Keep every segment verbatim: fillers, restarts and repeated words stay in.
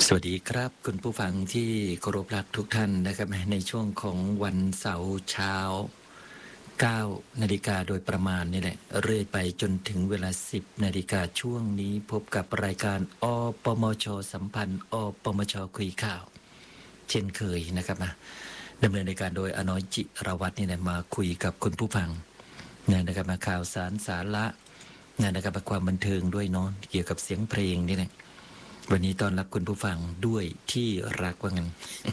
สวัสดีครับคุณผู้ฟังที่เคารพรักทุกท่านนะครับในช่วงของวันเสาร์เช้าเก้านาฬิกาโดยประมาณนี่แหละเรื่อยไปจนถึงเวลาสิบนาฬิกาช่วงนี้พบกับรายการอปมชสัมพันธ์อปมชคุยข่าวเช่นเคยนะครับนะดำเนินในการโดยอน้อยจิรวัตรนี่แหละมาคุยกับคุณผู้ฟังนะครับมาข่าวสารสาระนะครับมาความบันเทิงด้วยเนาะเกี่ยวกับเสียงเพลงนี่แหละวันนี้ต้อนรับคุณผู้ฟังด้วยที่รักว่างั้น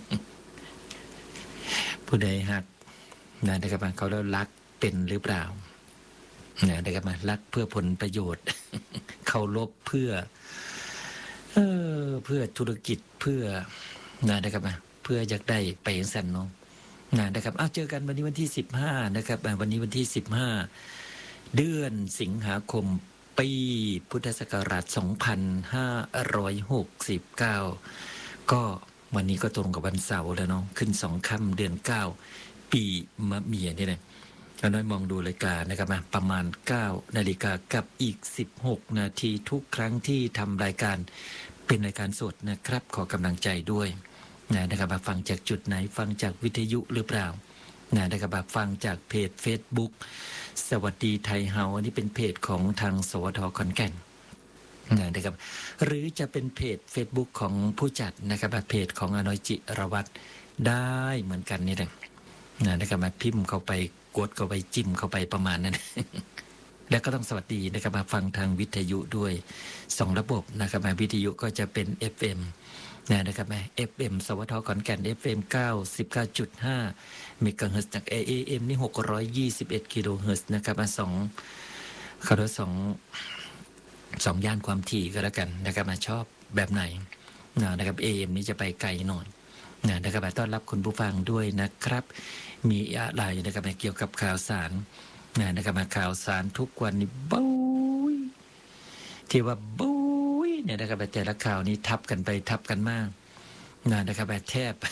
ผู้ใดหักนะนะครับมาเขาแล้วรักเป็นหรือเปล่านะนะครับมารักเพื่อผลประโยชน์ เคารพเพื่อเออเพื่อธุรกิจเพื่อนะนะครับมาเพื่ออยากได้ไปสั่นเนาะนะนะครับอ้าวเจอกันวันนี้วันที่สิบห้านะครับวันนี้วันที่สิบห้าเดือนสิงหาคมปีพุทธศักราชสองพันห้าร้อยหกสิบเก้าก็วันนี้ก็ตรงกับวันเสาร์แล้วเนาะขึ้นสองค่ำเดือนเก้าปีมะเมียนี่แหละเราน้อยมองดูรายการนะครับมาประมาณเก้านาฬิกากับอีกสิบหกนาทีทุกครั้งที่ทำรายการเป็นรายการสดนะครับขอกำลังใจด้วยนะนะครับมาฟังจากจุดไหนฟังจากวิทยุหรือเปล่านะนะครับมาฟังจากเพจ Facebookสวัสดีไทยเฮาอันนี้เป็นเพจของทางสวทขอนแก่นนะครับหรือจะเป็นเพจ Facebook ของผู้จัดนะครับเพจของอน้อยจิรวัตรได้เหมือนกันนี่แหละนะครับมาพิมพ์เข้าไปกดเข้าไปจิ้มเข้าไปประมาณนั้น แล้วก็ต้องสวัสดีนะครับมาฟังทางวิทยุด้วยสองระบบนะครับมาวิทยุก็จะเป็น เอฟ เอ็ม นะครับแม่ เอฟ เอ็ม สวทขอนแก่น เอฟ เอ็ม เก้าสิบเก้าจุดห้า เมกะเฮิรตซ์จาก เอ เอ็ม นี่หกร้อยยี่สิบเอ็ดกิโลเฮิรตซ์นะครับมาสองเขาเรียกสองสองย่านความถี่ก็แล้วกันนะครับมาชอบแบบไหนนะครับ เอ เอ็ม นี่จะไปไกลหน่อยนะครับมาต้อนรับคุณผู้ฟังด้วยนะครับมีอะไรนะครับเกี่ยวกับข่าวสารนะครับมาข่าวสารทุกวันนี้บู๊ยที่ว่าบู๊เนี่ยนะครับแต่ละข่าวนี้ทับกันไปทับกันมากนะครับแบบแทบ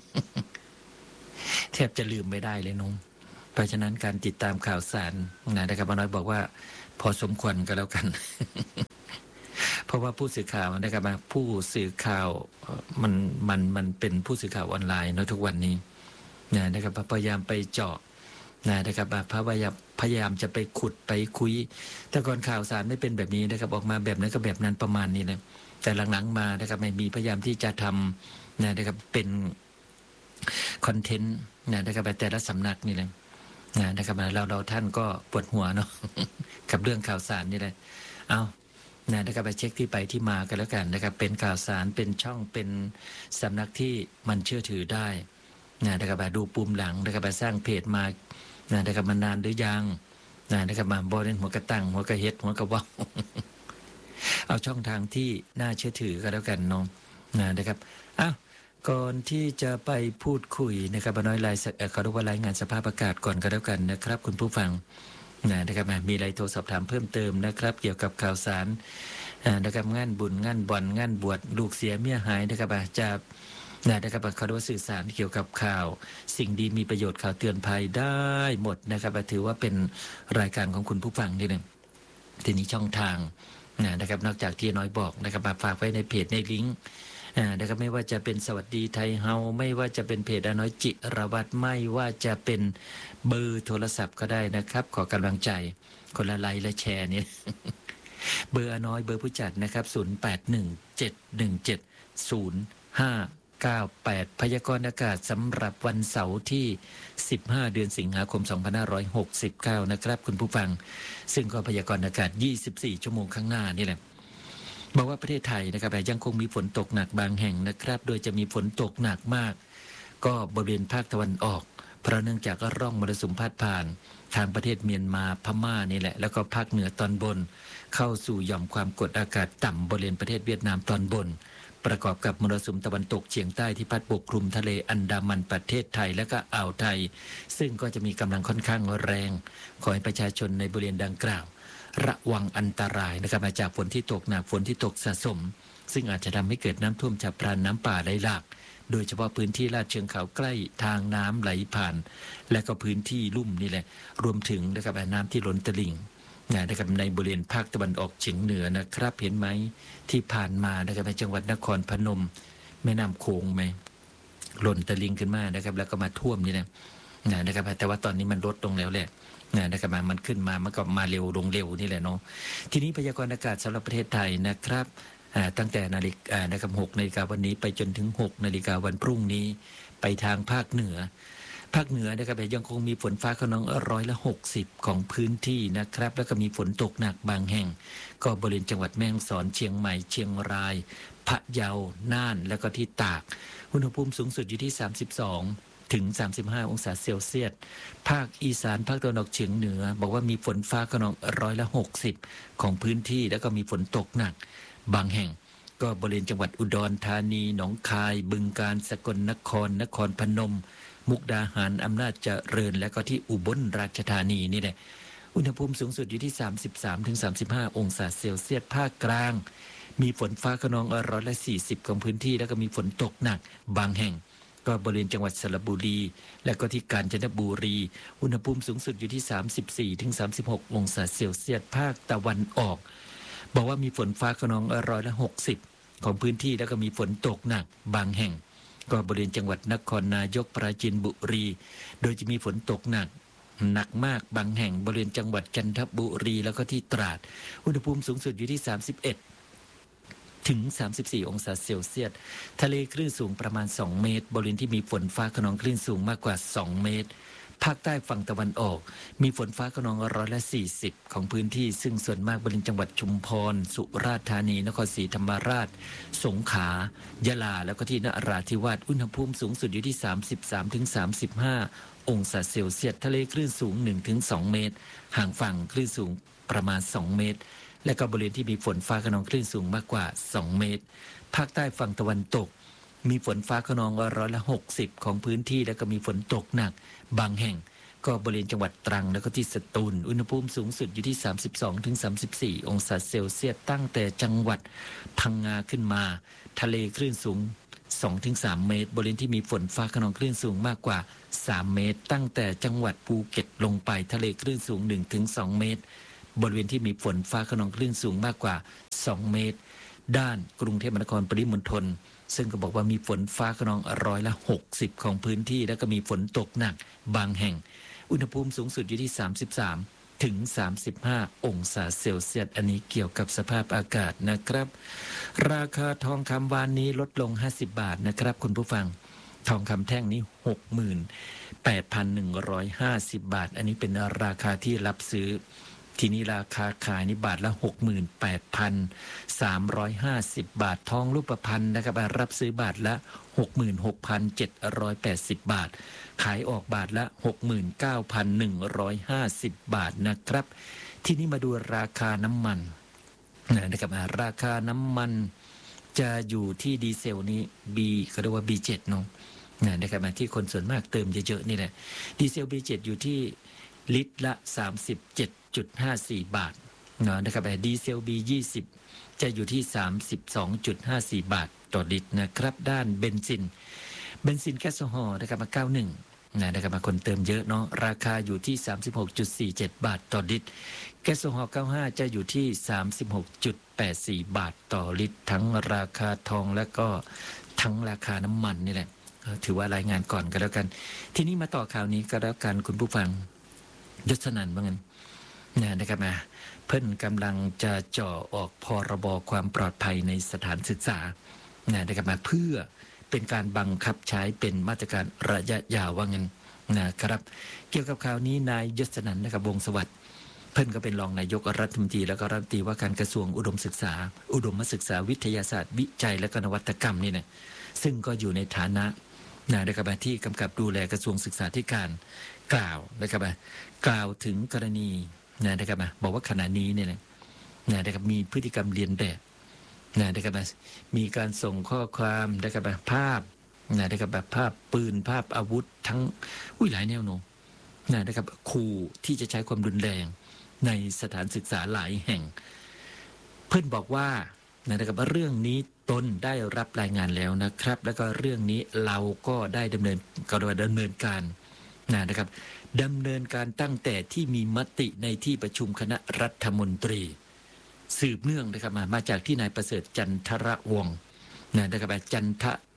แทบจะลืมไม่ได้เลยน้องเพราะฉะนั้นการติดตามข่าวสารนะครับน้อยบอกว่าพอสมควรก็แล้วกัน เพราะว่าผู้สื่อข่าวนะครับผู้สื่อข่าวมันมันมันเป็นผู้สื่อข่าวออนไลน์เนาะทุกวันนี้นะครับพยายามไปเจาะนะครับพยายามพยายามจะไปขุดไปคุยแต่ก่อนข่าวสารไม่เป็นแบบนี้นะครับออกมาแบบนั้นก็แบบนั้นประมาณนี้นะแต่หลังๆมานะครับไม่มีพยายามที่จะทำนะครับเป็นคอนเทนต์นะครับแต่ละสำนักนี่แหละนะครับเราเราท่านก็ปวดหัวเนาะ กับเรื่องข่าวสารนี่แหละเอานะครับไปเช็คที่ไปที่มากันแล้วกันนะครับเป็นข่าวสารเป็นช่องเป็นสำนักที่มันเชื่อถือได้นะครับดูปุ่มหลังนะครับสร้างเพจมานะครับมานานหรือยังนะครับมาบอลเล่นหัวกระตั้งหัวกระเฮ็ดหัวกระว่าว เอาช่องทางที่น่าเชื่อถือก็แล้วกันน้องนะครับอ้าวก่อนที่จะไปพูดคุยนะครับน้อยรายเขาเรียกว่ารายงานสภาพอากาศก่อนก็แล้วกันนะครับคุณผู้ฟังนะครับมีอะไรโทรสอบถามเพิ่มเติมนะครับเกี่ยวกับข่าวสารนะครับงานบุญงานบ่อนงานบวชลูกเสียเมียหายนะครับจะนะครับเขาเรียกว่าสื่อสารเกี่ยวกับข่าวสิ่งดีมีประโยชน์ข่าวเตือนภัยได้หมดนะครับถือว่าเป็นรายการของคุณผู้ฟังนี่นึงทีนี้ช่องทางนะครับนอกจากที่น้อยบอกนะครับมาฝากไว้ในเพจในลิงก์นะครับไม่ว่าจะเป็นสวัสดีไทยเฮาไม่ว่าจะเป็นเพจอน้อยจิรวัตรไม่ว่าจะเป็นเบอร์โทรศัพท์ก็ได้นะครับขอกำลังใจคนละไลค์และแชร์นี่ เบอร์อน้อยเบอร์ผู้จัดนะครับศูนย์แปดหนึ่งเจ็ดหนึ่งเจ็ดศูนย์ห้าเก้าแปดพยากรณ์อากาศสำหรับวันเสาร์ที่สิบห้าเดือนสิงหาคมสองพันห้าร้อยหกสิบเก้านะครับคุณผู้ฟังซึ่งก็พยากรณ์อากาศยี่สิบสี่ชั่วโมงข้างหน้านี่แหละบอกว่าประเทศไทยนะครับยังคงมีฝนตกหนักบางแห่งนะครับโดยจะมีฝนตกหนักมากก็บริเวณภาคตะวันออกเพราะเนื่องจากร่องมรสุมพาดผ่านทางประเทศเมียนมาพม่านี่แหละแล้วก็ภาคเหนือตอนบนเข้าสู่หย่อมความกดอากาศต่ำบริเวณประเทศเวียดนามตอนบนประกอบกับมรสุมตะวันตกเฉียงใต้ที่พัดปกคลุมทะเลอันดามันประเทศไทยและก็อ่าวไทยซึ่งก็จะมีกำลังค่อนข้างแรงขอให้ประชาชนในบริเวณดังกล่าวระวังอันตรายนะครับมาจากฝนที่ตกหนักฝนที่ตกสะสมซึ่งอาจจะทำให้เกิดน้ำท่วมฉับพลันน้ำป่าไหลหลากโดยเฉพาะพื้นที่ลาดเชิงเขาใกล้ทางน้ำไหลผ่านและก็พื้นที่ลุ่มนี่แหละรวมถึงนะครับน้ำที่ล้นตลิ่งนะครับในบริเวณภาคตะวันออกเฉียงเหนือนะครับเห็นไหมที่ผ่านมานะครับในจังหวัดนครพนมแม่น้ำโขงไหมหล่นตะลิงขึ้นมานะครับแล้วก็มาท่วมนี่นะนะครับแต่ว่าตอนนี้มันลดลงแล้วแหละนะครับมันขึ้นมามันก็มาเร็วลงเร็วนี่แหละเนาะทีนี้พยากรณ์อากาศสำหรับประเทศไทยนะครับตั้งแต่นาฬิกานะครับหกนาฬิกาวันนี้ไปจนถึงหกนาฬิกาวันพรุ่งนี้ไปทางภาคเหนือภาคเหนือนะครับยังคงมีฝนฟ้าขนองร้อยละหกสิบของพื้นที่นะครับแล้วก็มีฝนตกหนักบางแห่งก็บริเวณจังหวัดแม่ฮ่องสอนเชียงใหม่เชียงรายพะเยาน่านแล้วก็ที่ตากอุณหภูมิสูงสุดอยู่ที่สามสิบสองถึงสามสิบห้าองศาเซลเซียสภาคอีสานภาคตะวันออกเฉียงเหนือบอกว่ามีฝนฟ้าขนองร้อยละหกสิบของพื้นที่แล้วก็มีฝนตกหนักบางแห่งก็บริเวณจังหวัดอุดรธานีหนองคายบึงกาฬสกลนครนครพนมมุกดาหารอำนาจเจริญและก็ที่อุบลราชธานีนี่แหละอุณหภูมิสูงสุดอยู่ที่สามสิบสามถึงสามสิบห้าองศาเซลเซียสภาคกลางมีฝนฟ้าขนองร้อยละสี่สิบของพื้นที่แล้วก็มีฝนตกหนักบางแห่งก็บริเวณจังหวัดสระบุรีและก็ที่กาญจนบุรีอุณหภูมิสูงสุดอยู่ที่สามสิบสี่ถึงสามสิบหกองศาเซลเซียสภาคตะวันออกบอกว่ามีฝนฟ้าขนองร้อยละหกสิบของพื้นที่แล้วก็มีฝนตกหนักบางแห่งก็บริเวณจังหวัดนครนายกปราจีนบุรีโดยจะมีฝนตกหนักหนักมากบางแห่งบริเวณจังหวัดจันทบุรีแล้วก็ที่ตราดอุณหภูมิสูงสุดอยู่ที่สามสิบเอ็ดถึงสามสิบสี่องศาเซลเซียสทะเลคลื่นสูงประมาณสองเมตรบริเวณที่มีฝนฟ้าขนองคลื่นสูงมากกว่าสองเมตรภาคใต้ฝั่งตะวันออกมีฝนฟ้าขนองร้อยละสี่สิบของพื้นที่ซึ่งส่วนมากบริเวณจังหวัดชุมพรสุราษฎร์ธานีนครศรีธรรมราชสงขลายะลาแล้วก็ที่นราธิวาสอุณหภูมิสูงสุดอยู่ที่สามสิบสามถึงสามสิบห้าองศาเซลเซียสทะเลคลื่นสูง หนึ่งถึงสอง เมตรห่างฝั่งคลื่นสูงประมาณสองเมตรและก็บริเวณที่มีฝนฟ้าขนองคลื่นสูงมากกว่าสองเมตรภาคใต้ฝั่งตะวันตกมีฝนฟ้าขนองร้อยละหกสิบของพื้นที่แล้วก็มีฝนตกหนักบางแห่งก็บริเวณจังหวัดตรังแล้วก็ที่สตูลอุณหภูมิสูงสุดอยู่ที่สามสิบสองถึงสามสิบสี่องศาเซลเซียสตั้งแต่จังหวัดพังงาขึ้นมาทะเลคลื่นสูง สองถึงสาม เมตรบริเวณที่มีฝนฟ้าขนองคลื่นสูงมากกว่าสามเมตรตั้งแต่จังหวัดภูเก็ตลงไปทะเลคลื่นสูง หนึ่งถึงสอง เมตรบริเวณที่มีฝนฟ้าขนองคลื่นสูงมากกว่าสองเมตรด้านกรุงเทพมหานครปริมณฑลซึ่งก็บอกว่ามีฝนฟ้าขนองร้อยละหกสิบของพื้นที่แล้วก็มีฝนตกหนักบางแห่งอุณหภูมิสูงสุดอยู่ที่สามสิบสามถึงสามสิบห้าองศาเซลเซียสอันนี้เกี่ยวกับสภาพอากาศนะครับราคาทองคำวานนี้ลดลงห้าสิบบาทนะครับคุณผู้ฟังทองคำแท่งนี้ หกหมื่นแปดพันหนึ่งร้อยห้าสิบ บาทอันนี้เป็นราคาที่รับซื้อทีนี้ราคาขายนี่บาทละ หกหมื่นแปดพันสามร้อยห้าสิบ บาททองรูปพรรณนะครับรับซื้อบาทละ หกหมื่นหกพันเจ็ดร้อยแปดสิบ บาทขายออกบาทละ หกหมื่นเก้าพันหนึ่งร้อยห้าสิบ บาทนะครับทีนี้มาดูราคาน้ำมันนะครับราคาน้ำมันจะอยู่ที่ดีเซลนี้ B เขาเรียกว่า บี เจ็ด เนาะนะครับที่คนส่วนมากเติมเยอะๆนี่แหละดีเซล บี เจ็ด อยู่ที่ลิตรละ สามสิบเจ็ดจุดห้าสี่ บาทนะครับดีเซล บี ยี่สิบ จะอยู่ที่ สามสิบสองจุดห้าสี่ บาทต่อลิตรนะครับด้านเบนซินเบนซินแก๊สโซฮอล์นะครับมาเก้าสิบเอ็ดนะครับมาคนเติมเยอะเนาะราคาอยู่ที่ สามสิบหกจุดสี่เจ็ด บาทต่อลิตรแก๊สโซฮอล์เก้าสิบห้าจะอยู่ที่ สามสิบหกจุดแปดสี่ บาทต่อลิตรทั้งราคาทองและก็ทั้งราคาน้ำมันนี่แหละถือว่ารายงานก่อนก็แล้วกันทีนี้มาต่อข่าวนี้ก็แล้วกันคุณผู้ฟังยศนันท์ว่างั้นนะครับมาเพิ่นกำลังจะจ่อออกพรบความปลอดภัยในสถานศึกษานะครับมาเพื่อเป็นการบังคับใช้เป็นมาตรการระยะยาวว่างั้นนะครับเกี่ยวกับข่าวนี้นายยศนันท์นะครับวงศ์สวัสดิ์เพิ่นก็เป็นรองนายกรัฐมนตรีแล้วก็รัฐมนตรีว่าการกระทรวงอุดมศึกษาอุดมศึกษาวิทยาศาสตร์วิจัยและก็นวัตกรรมนี่นะซึ่งก็อยู่ในฐานะนะครับที่กำกับดูแลกระทรวงศึกษาธิการกล่าวนะครับกล่าวถึงกรณีนะครับบอกว่าขณะนี้เนี่ยนะครับมีพฤติกรรมเลียนแบบนะครับมีการส่งข้อความนะครับภาพนะครับแบบภาพปืนภาพอาวุธทั้งอุ้ยหลายแนวโน้มนะครับขู่ที่จะใช้ความรุนแรงในสถานศึกษาหลายแห่งเพื่อนบอกว่านะครับเรื่องนี้ตนได้รับรายงานแล้วนะครับแล้วก็เรื่องนี้เราก็ได้ดำเนินก็ได้ดำเนินการนะครับดำเนินการตั้งแต่ที่มีมติในที่ประชุมคณะรัฐมนตรีสืบเนื่องนะครับมามาจากที่นายประเสริฐจันทรวงศ์นะครับจันท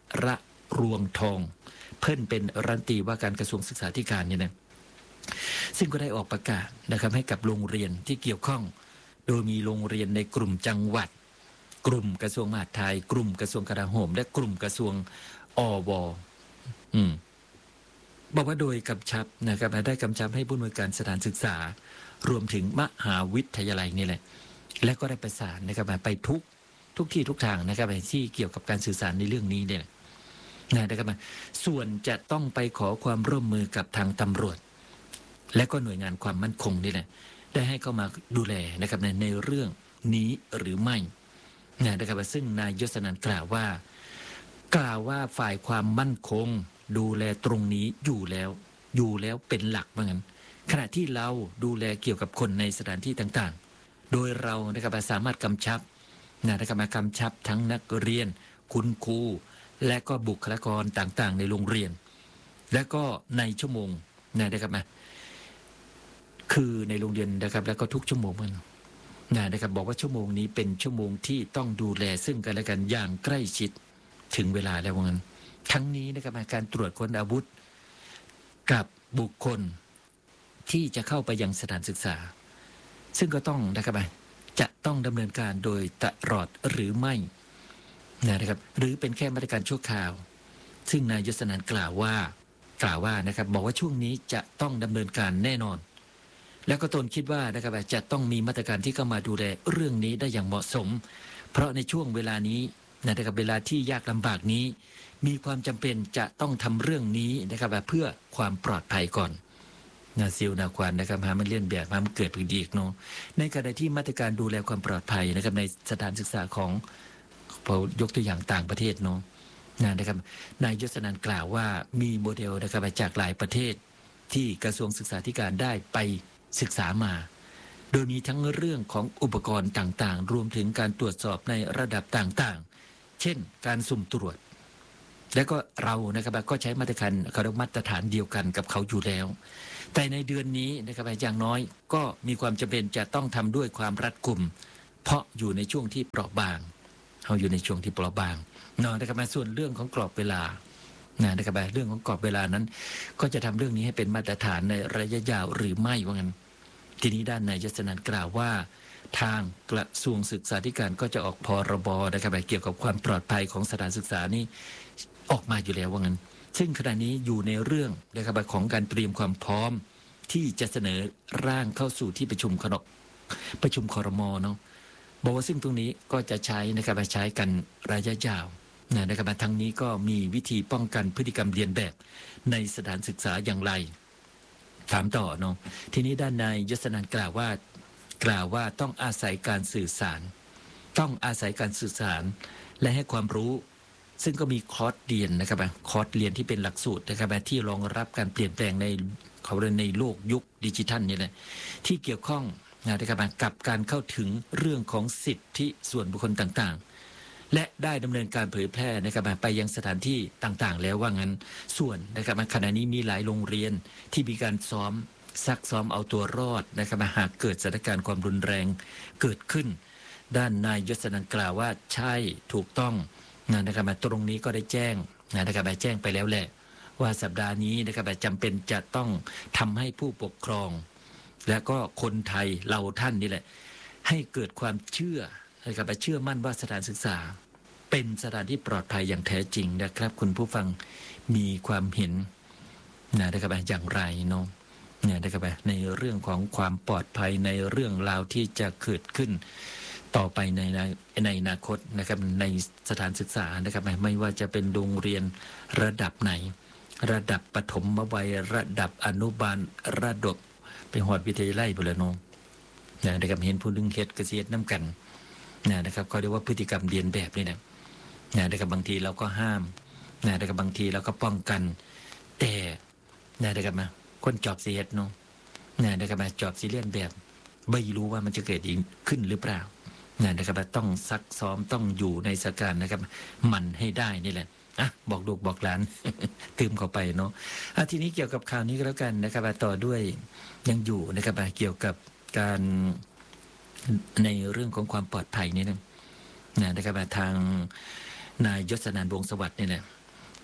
ระรวงทองเพิ่นเป็นรัฐมนตรีว่าการกระทรวงศึกษาธิการเนี่ยนะซึ่งก็ได้ออกประกาศนะครับให้กับโรงเรียนที่เกี่ยวข้องโดยมีโรงเรียนในกลุ่มจังหวัดกลุ่มกระทรวงมหาดไทยกลุ่มกระทรวงกลาโหมและกลุ่มกระทรวงอวอืมบอกว่าโดยกำชับนะครับได้กำชับให้ผู้อำนวยการสถานศึกษารวมถึงมหาวิทยาลัยนี่แหละและก็ได้ประสานนะครับไปทุกทุกที่ทุกทางนะครับที่เกี่ยวกับการสื่อสารในเรื่องนี้เนี่ยนะครับส่วนจะต้องไปขอความร่วมมือกับทางตำรวจและก็หน่วยงานความมั่นคงนี่แหละได้ให้เข้ามาดูแลนะครับในในเรื่องนี้หรือไม่นะครับซึ่งนายยศนันท์กล่าวว่ากล่าวว่าฝ่ายความมั่นคงดูแลตรงนี้อยู่แล้วอยู่แล้วเป็นหลักเหมือนกันขณะที่เราดูแลเกี่ยวกับคนในสถานที่ต่างๆโดยเรานะครับสามารถกำชับนะครับมากำชับทั้งนักเรียนคุณครูและก็บุคลากรต่างๆในโรงเรียนและก็ในชั่วโมงนะครับมาคือในโรงเรียนนะครับแล้วก็ทุกชั่วโมงมันนะครับบอกว่าชั่วโมงนี้เป็นชั่วโมงที่ต้องดูแลซึ่งกันและกันอย่างใกล้ชิดถึงเวลาแล้วงั้นทั้งนี้นะครับการตรวจค้นอาวุธกับบุคคลที่จะเข้าไปยังสถานศึกษาซึ่งก็ต้องนะครับจะต้องดำเนินการโดยตลอดหรือไม่นะครับหรือเป็นแค่มาตรการชั่วคราวซึ่งนายยศนันท์กล่าวว่ากล่าวว่านะครับบอกว่าช่วงนี้จะต้องดำเนินการแน่นอนแล้วก็ตนคิดว่านะครับจะต้องมีมาตรการที่เข้ามาดูแลเรื่องนี้ได้อย่างเหมาะสมเพราะในช่วงเวลานี้นะครับเวลาที่ยากลำบากนี้มีความจำเป็นจะต้องทำเรื่องนี้นะครับเพื่อความปลอดภัยก่อนนาซิลนาควันนะครับหามันเลี่ยนแบบหามันเกิดขึ้นอีกเนาะในขณะที่มาตรการดูแลความปลอดภัยนะครับในสถานศึกษาของพอยกตัวอย่างต่างประเทศเนาะนะครับนายยศนันท์กล่าวว่ามีโมเดลนะครับจากหลายประเทศที่กระทรวงศึกษาธิการได้ไปศึกษามาโดยมีทั้งเรื่องของอุปกรณ์ต่างๆรวมถึงการตรวจสอบในระดับต่างๆเช่นการสุ่มตรวจและก็เรานะครับก็ใช้มาตรการเขาเรียกมาตรฐานเดียวกันกับเขาอยู่แล้วแต่ในเดือนนี้นะครับอย่างน้อยก็มีความจำเป็นจะต้องทำด้วยความรัดกุมเพราะอยู่ในช่วงที่เปราะบางเขาอยู่ในช่วงที่เปราะบางเนาะนะครับส่วนเรื่องของกรอบเวลานะครับเรื่องของกรอบเวลานั้นก็จะทำเรื่องนี้ให้เป็นมาตรฐานในระยะยาวหรือไม่ว่างั้นทีนี้ด้านนายยศนันท์กล่าวว่าทางกระทรวงศึกษาธิการก็จะออกพรบนะครับเกี่ยวกับความปลอดภัยของสถานศึกษานี่ออกมาอยู่แล้วว่างั้นซึ่งขณะนี้อยู่ในเรื่องนะครับของการเตรียมความพร้อมที่จะเสนอร่างเข้าสู่ที่ประชุมคณะประชุมครม.เนาะบอกว่าซึ่งตรงนี้ก็จะใช้นะครับใช้กันระยะยาวนะครับทั้งนี้ก็มีวิธีป้องกันพฤติกรรมเลียนแบบในสถานศึกษาอย่างไรถามต่อเนาะทีนี้ด้านนายยศนันท์กล่าวว่ากล่าวว่าต้องอาศัยการสื่อสารต้องอาศัยการสื่อสารและให้ความรู้ซึ่งก็มีคอร์สเรียนนะครับคอร์สเรียนที่เป็นหลักสูตรนะครับที่รองรับการเปลี่ยนแปลงในเขาเรียกในโลกยุคดิจิทัลนี่แหละที่เกี่ยวข้องนะครับกับการเข้าถึงเรื่องของสิทธิส่วนบุคคลต่างๆและได้ดำเนินการเผยแพร่นะครับไปยังสถานที่ต่างๆแล้วว่างั้นส่วนนะครับขณะนี้มีหลายโรงเรียนที่มีการซ้อมซักซ้อมเอาตัวรอดนะครับหากเกิดสถานการณ์ความรุนแรงเกิดขึ้นด้านนายยศนันท์กล่าวว่าใช่ถูกต้องนะครับตรงนี้ก็ได้แจ้งนะครับแจ้งไปแล้วแหละว่าสัปดาห์นี้นะครับจำเป็นจะต้องทำให้ผู้ปกครองและก็คนไทยเราท่านนี่แหละให้เกิดความเชื่อนะครับเชื่อมั่นว่าสถานศึกษาเป็นสถานที่ปลอดภัยอย่างแท้จริงนะครับคุณผู้ฟังมีความเห็นนะครับอย่างไรเนาะเนี่ยนะครับในเรื่องของความปลอดภัยในเรื่องราวที่จะเกิดขึ้นต่อไปในในอนาคตนะครับในสถานศึกษานะครับไม่ว่าจะเป็นโรงเรียนระดับไหนระดับประถมวัยระดับอนุบาลระดับไปหอดวิทยาลัยบุรณงนะครับเห็นผู้นึงเฮ็ดเกษตรน้ำกันนะครับเขาเรียกว่าพฤติกรรมเรียนแบบนี่นะนะครับบางทีเราก็ห้ามนะครับบางทีเราก็ป้องกันแต่นะครับมาคนจอบเสียดเนาะนะครับมาจอบซีเรียนแบบไม่รู้ว่ามันจะเกิดอีกขึ้นหรือเปล่านะครับต้องซักซ้อมต้องอยู่ในสถานการณ์นะครับมันให้ได้นี่แหละอ่ะบอกลูกบอกหลาน ตืมเข้าไปเนาะอ่ะทีนี้เกี่ยวกับข่าวนี้ก็แล้วกันนะครับต่อด้วยยังอยู่นะครับเกี่ยวกับการในเรื่องของความปลอดภัยนี่นะนะครับทางนายยศนันท์วงศ์สวัสดิ์เนี่ยนะ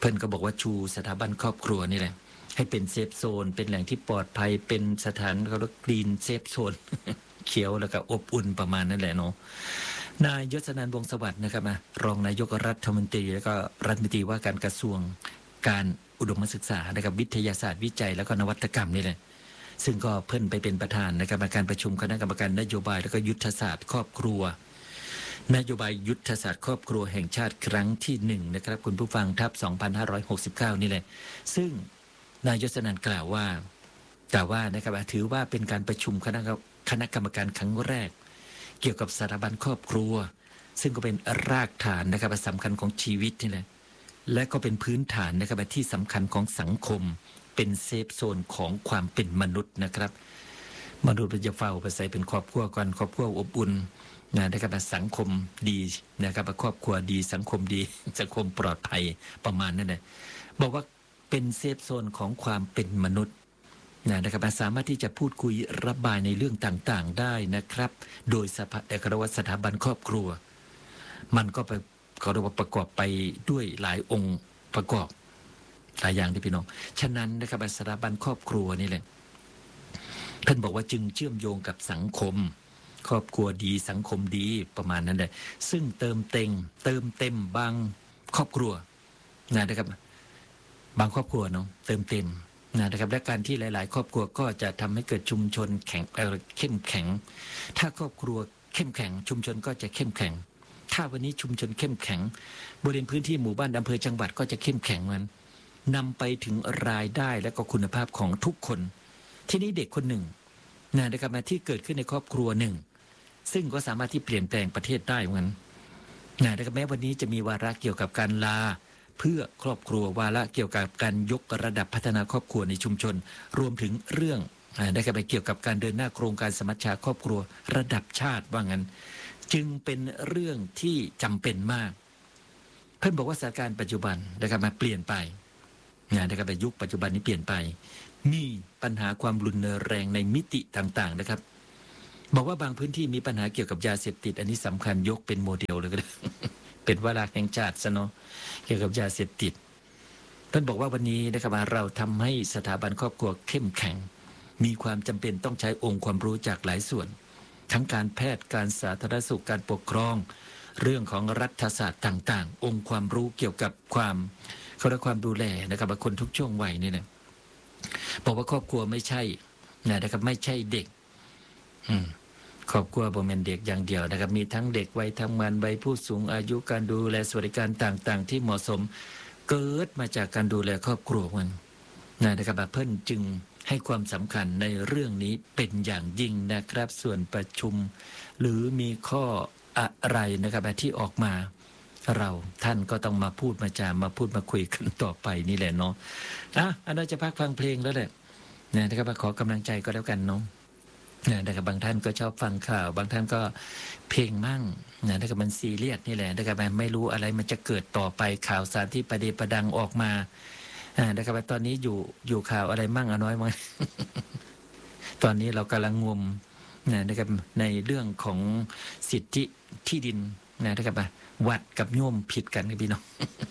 เพิ่นก็บอกว่าชูสถาบันครอบครัวนี่แหละให้เป็นเซฟโซนเป็นแหล่งที่ปลอดภัยเป็นสถานเขาเรียกกรีนเซฟโซน เขียวแล้วก็อบอุ่นประมาณนั้นแหละเนาะนายยศนันท์วงศ์สวัสดิ์นะครับมารองนายกรัฐมนตรีแล้วก็รัฐมนตรีว่าการกระทรวงการอุดมศึกษานะครับวิทยาศาสตร์วิจัยแล้วก็นวัตกรรมนี่แหละซึ่งก็เพิ่นไปเป็นประธานในการประชุมคณะกรรมการนโยบายแล้วก็ยุทธศาสตร์ครอบครัวนโยบายยุทธศาสตร์ครอบครัวแห่งชาติครั้งที่หนึ่งนะครับคุณผู้ฟังทับสองพันห้าร้อยหกสิบเก้านี่แหละซึ่งนายยศนันท์กล่าวว่ากล่าวว่านะครับถือว่าเป็นการประชุมคณะคณะกรรมการครั้งแรกเกี่ยวกับสถาบันครอบครัวซึ่งก็เป็นรากฐานนะครับสำคัญของชีวิตนี่แหละและก็เป็นพื้นฐานนะครับที่สำคัญของสังคมเป็นเซฟโซนของความเป็นมนุษย์นะครับมนุษย์จะเฝ้าไปใส่เป็นครอบครัวกันครอบครัวอบอุ่นนะครับสังคมดีนะครับครอบครัวดีสังคมดีสังคมปลอดภัยประมาณนั้นแหละบอกว่าเป็นเซฟโซนของความเป็นมนุษย์นะครับสามารถที่จะพูดคุยระบายในเรื่องต่างๆได้นะครับโดยสภาเอกวัตสถาบันครอบครัวมันก็ไปเขาเรียกว่าประกอบไปด้วยหลายองค์ประกอบหลายอย่างที่พี่น้องฉะนั้นนะครับสถาบันครอบครัวนี่แหละท่านบอกว่าจึงเชื่อมโยงกับสังคมครอบครัวดีสังคมดีประมาณนั้นเลยซึ่งเติมเต็มเติมเต็มบางครอบครัวนะครับบางครอบครัวเนาะเติมเต็มนะครับและการที่หลายๆครอบครัวก็จะทำให้เกิดชุมชนแข็งเข้มแข็งถ้าครอบครัวเข้มแข็งชุมชนก็จะเข้มแข็งถ้าวันนี้ชุมชนเข้มแข็งบริเวณพื้นที่หมู่บ้านอำเภอจังหวัดก็จะเข้มแข็งมันนำไปถึงรายได้และก็คุณภาพของทุกคนที่นี้เด็กคนหนึ่งนะครับมาที่เกิดขึ้นในครอบครัวหนึ่งซึ่งก็สามารถที่เปลี่ยนแปลงประเทศได้เหมือนกันนะครับแม้วันนี้จะมีวาระเกี่ยวกับการลาเพื่อครอบครัววาระเกี่ยวกับการยกระดับพัฒนาครอบครัวในชุมชนรวมถึงเรื่องนะครับเกี่ยวกับการเดินหน้าโครงการสมัชชาครอบครัวระดับชาติว่างั้นจึงเป็นเรื่องที่จำเป็นมากเพิ่นบอกว่าสถานการณ์ปัจจุบันนะครับมาเปลี่ยนไปนะครับในยุคปัจจุบันนี้เปลี่ยนไปมีปัญหาความรุนแรงในมิติต่างๆนะครับบอกว่าบางพื้นที่มีปัญหาเกี่ยวกับยาเสพติดอันนี้สำคัญยกเป็นโมเดลเลยก็ได้ เป็นวาระแห่งชาติซะเนาะเกี่ยวกับยาเสพติดท่านบอกว่าวันนี้นะครับเราทำให้สถาบันครอบครัวเข้มแข็งมีความจำเป็นต้องใช้องค์ความรู้จากหลายส่วนทั้งการแพทย์การสาธารณสุขการปกครองเรื่องของรัฐศาสตร์ต่างๆองค์ความรู้เกี่ยวกับความเขาเรียกความดูแลนะครับคนทุกช่วงวัยนี่นะบอกว่าครอบครัวไม่ใช่นะครับไม่ใช่เด็กอืมครอบครัวบ่แม่นเด็กอย่างเดียวนะครับมีทั้งเด็กวัยทำงานวัยผู้สูงอายุการดูแลสวัสดิการต่างๆที่เหมาะสมเกิดมาจากการดูแลครอบครัวมันนะครับเพิ่นจึงให้ความสำคัญในเรื่องนี้เป็นอย่างยิ่งนะครับส่วนประชุมหรือมีข้ออะไรนะครับที่ออกมาเราท่านก็ต้องมาพูดมาจามาพูดมาคุยกันต่อไปนี่แหละเนาะอ่ะอันนั้นจะพักฟังเพลงแล้วแหละนะครับขอกำลังใจก็แล้วกันเนาะนะครับบางท่านก็ชอบฟังข่าวบางท่านก็เพลงมั่งนะครับมันซีเรียสนี่แหละนะครับไม่รู้อะไรมันจะเกิดต่อไปข่าวสารที่ประเดประดังออกมานะครับตอนนี้อยู่อยู่ข่าวอะไรมั่งอะน้อยมั้ง ตอนนี้เรากำลังงมนะครับในเรื่องของสิทธิที่ดินนะครับวัดกับโยมผิดกันครับพี่น้อง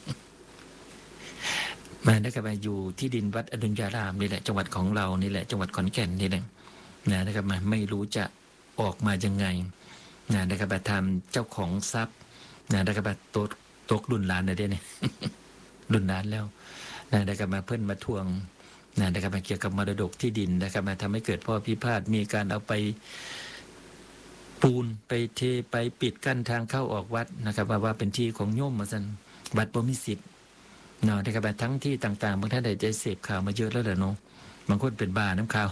มานะครับอยู่ที่ดินวัดอดุลยารามนี่แหละจังหวัดของเรานี่แหละจังหวัดขอนแก่นนี่แหละนะครับมาไม่รู้จะออกมายังไงนะครับมาทำเจ้าของทรัพย์นะครับมาโต๊ะโต๊ะรุ่นล้านอะไรเนี่ย รุ่นล้านแล้วนะครับมาเพิ่นมาทวงนะครับมาเกี่ยวกับมรดกที่ดินนะครับมาทำให้เกิดข้อพิพาทมีการเอาไปปูนไปเทไปปิดกั้นทางเข้าออกวัดนะครับว่าว่าเป็นที่ของโยมมาสันวัดบ่มีสิทธิ์เนาะนะครับทั้งที่ต่างๆบางท่านได้ใจเสพข่าวมาเยอะแล้วแหละเนาะบางคนเป็นบ้าน้ำข่าว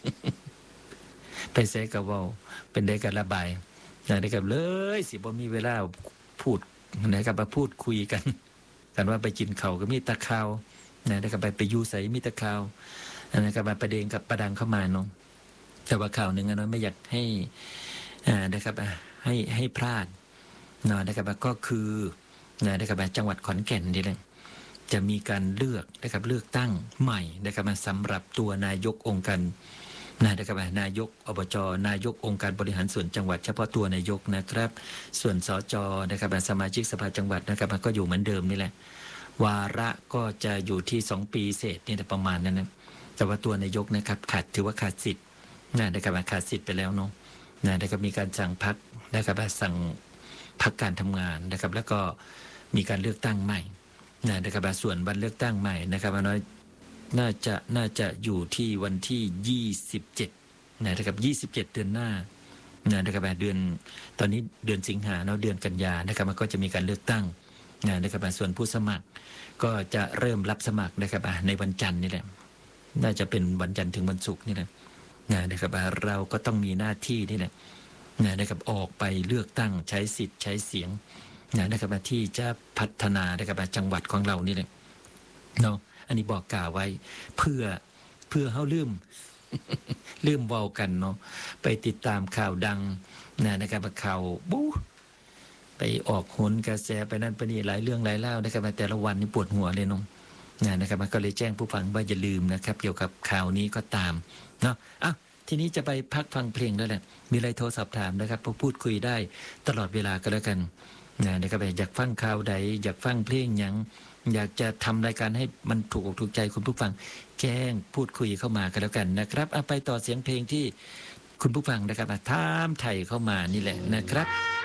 ไปเสกกับว่าเป็นได้การระบายนะครับเลยสิบ่มีเวลาพูดนะครับมาพูดคุยกันกันว่าไปกินเขาก็มีตะข่าวนะครับไปไปยูใส่มีตะข่าวนะครับมาประเด็นกับประดังเข้ามาเนาะแต่ว่าข่าวหนึ่งนะไม่อยากให้นะครับให้ให้พลาดนะครับก็คือนะครับจังหวัดขอนแก่นนี่แหละจะมีการเลือกนะครับเลือกตั้งใหม่นะครับสำหรับตัวนายกองค์การนะครับนายกอบจนายกองค์การบริหารส่วนจังหวัดเฉพาะตัวนายกนะครับส่วนสจนะครับสมาชิกสภาจังหวัดนะครับก็อยู่เหมือนเดิมนี่แหละวาระก็จะอยู่ที่สองปีเศษนี่ประมาณนั้นนะแต่ว่าตัวนายกนะครับขาดถือว่าขาดสิทธิ์นะนะครับขาดสิทธิ์ไปแล้วเนาะนะนะครับมีการสั่งพักนะครับสั่งพักการทำงานนะครับแล้วก็มีการเลือกตั้งใหม่นะนะครับส่วนวันเลือกตั้งใหม่นะครับน้อยน่าจะน่าจะอยู่ที่วันที่ยี่สิบเจ็ดนะครับยี่สิบเจ็ดเดือนหน้านะครับเดือนตอนนี้เดือนสิงหาเนาะเดือนกันยานะครับมันก็จะมีการเลือกตั้งนะครับส่วนผู้สมัครก็จะเริ่มรับสมัครนะครับในวันจันทร์นี่แหละน่าจะเป็นวันจันทร์ถึงวันศุกร์นี่แหละนะครับเราก็ต้องมีหน้าที่นี่แหละนะครับออกไปเลือกตั้งใช้สิทธิ์ใช้เสียงนะครับที่จะพัฒนานะครับจังหวัดของเรานี่แหละเนาะอันนี้บอกกล่าวไว้เพื่อเพื่อเขาลืม ลืมเว้ากันเนาะไปติดตามข่าวดังนะครับข่าวบู๊ไปออกโหนกระแสไปนั่นไปนี่หลายเรื่องหลายเล่านะครับแต่ละวันนี่ปวดหัวเลยน้องนะครับก็เลยแจ้งผู้ฟังว่าอย่าลืมนะครับเกี่ยวกับข่าวนี้ก็ตามเนาะอ่ะทีนี้จะไปพักฟังเพลงแล้วแหละมีอะไรโทรสอบถามนะครับพูดคุยได้ตลอดเวลาก็แล้วกันนะครับอยากฟังข่าวใดอยากฟังเพลงยังอยากจะทำรายการให้มันถูกอกถูกใจคุณผู้ฟังแจ้งพูดคุยเข้ามากันแล้วกันนะครับเอาไปต่อเสียงเพลงที่คุณผู้ฟังนะครับถามไถ่เข้ามานี่แหละนะครับ